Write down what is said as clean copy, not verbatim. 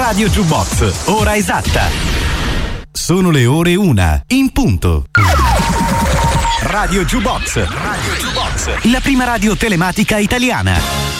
Radio Jukebox, ora esatta. Sono le ore 1 in punto. Radio Jukebox, la prima radio telematica italiana.